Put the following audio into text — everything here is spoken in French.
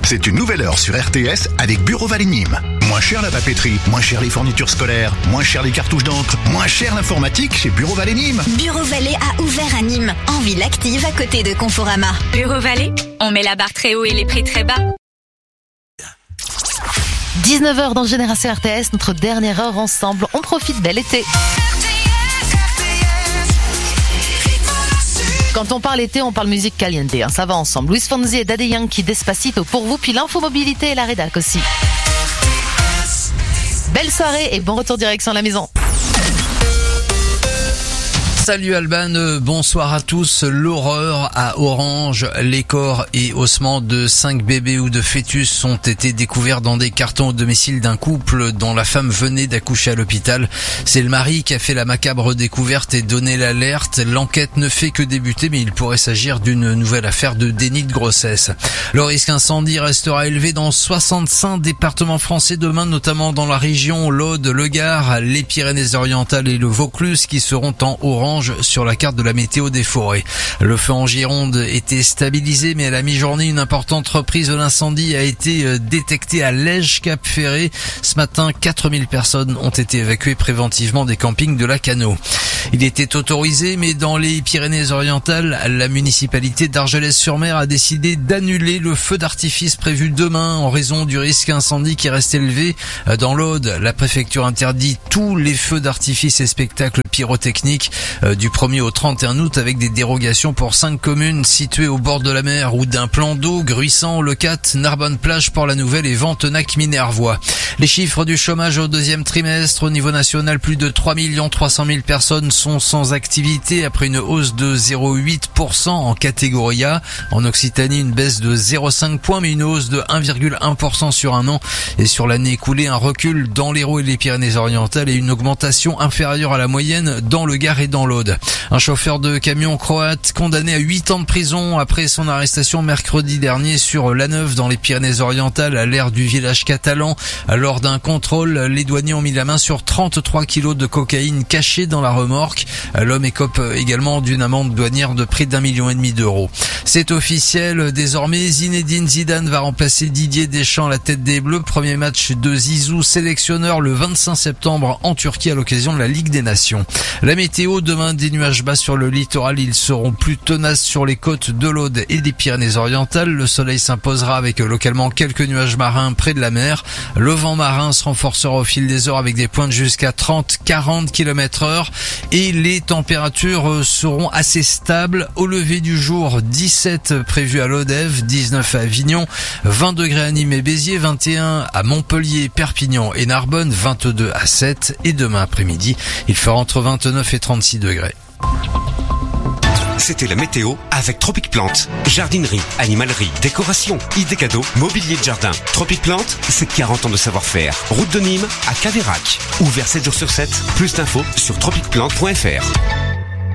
C'est une nouvelle heure sur RTS avec Bureau Vallée Nîmes. Moins cher la papeterie, moins cher les fournitures scolaires, moins cher les cartouches d'encre, moins cher l'informatique chez Bureau Vallée Nîmes. Bureau Vallée a ouvert à Nîmes, en ville active à côté de Conforama. Bureau Vallée, on met la barre très haut et les prix très bas. 19h dans Génération RTS, notre dernière heure ensemble. On profite, bel été. Quand on parle été, on parle musique caliente, hein, ça va ensemble. Luis Fonsi et Daddy Yankee, Despacito pour vous, puis l'infomobilité et la rédac aussi. Belle soirée et bon retour direction la maison. Salut Alban, bonsoir à tous. L'horreur à Orange, les corps et ossements de 5 bébés ou de fœtus ont été découverts dans des cartons au domicile d'un couple dont la femme venait d'accoucher à l'hôpital. C'est le mari qui a fait la macabre découverte et donné l'alerte. L'enquête ne fait que débuter, mais il pourrait s'agir d'une nouvelle affaire de déni de grossesse. Le risque incendie restera élevé dans 65 départements français demain, notamment dans la région l'Aude, le Gard, les Pyrénées-Orientales et le Vaucluse qui seront en orange sur la carte de la météo des forêts. Le feu en Gironde était stabilisé, mais à la mi-journée, une importante reprise de l'incendie a été détectée à Lège-Cap-Ferré. Ce matin, 4000 personnes ont été évacuées préventivement des campings de la Cano. Il était autorisé, mais dans les Pyrénées-Orientales, la municipalité d'Argelès-sur-Mer a décidé d'annuler le feu d'artifice prévu demain en raison du risque incendie qui reste élevé. Dans l'Aude, la préfecture interdit tous les feux d'artifice et spectacles pyrotechniques du 1er au 31 août avec des dérogations pour 5 communes situées au bord de la mer ou d'un plan d'eau: Gruissant, Lecat, Narbonne-Plage, Port-la-Nouvelle et Ventenac-Minervois. Les chiffres du chômage au deuxième trimestre au niveau national, plus de 3 300 000 personnes sont sans activité après une hausse de 0,8% en catégorie A. En Occitanie, une baisse de 0,5 points mais une hausse de 1,1% sur un an. Et sur l'année écoulée, un recul dans l'Hérault et les Pyrénées-Orientales et une augmentation inférieure à la moyenne dans le Gard et dans l'Aude. Un chauffeur de camion croate condamné à 8 ans de prison après son arrestation mercredi dernier sur l'A9 dans les Pyrénées-Orientales à l'aire du village catalan. Lors d'un contrôle, les douaniers ont mis la main sur 33 kilos de cocaïne cachée dans la remorque. L'homme écope également d'une amende douanière de près d'1,5 million d'euros. C'est officiel, désormais Zinedine Zidane va remplacer Didier Deschamps à la tête des Bleus. Premier match de Zizou, sélectionneur le 25 septembre en Turquie à l'occasion de la Ligue des Nations. La météo, demain des nuages bas sur le littoral, ils seront plus tenaces sur les côtes de l'Aude et des Pyrénées-Orientales. Le soleil s'imposera avec localement quelques nuages marins près de la mer. Le vent marin se renforcera au fil des heures avec des pointes jusqu'à 30-40 km/h et les températures seront assez stables. Au lever du jour, 17 prévus à Lodève, 19 à Avignon, 20 degrés à Nîmes et Béziers, 21 à Montpellier, Perpignan et Narbonne, 22 à 7 et demain après-midi, il fera entre 29 et 36 degrés. C'était la météo avec Tropic Plante. Jardinerie, animalerie, décoration, idées cadeaux, mobilier de jardin. Tropic Plante, c'est 40 ans de savoir-faire. Route de Nîmes à Caveyrac. Ouvert 7 jours sur 7. Plus d'infos sur tropicplante.fr.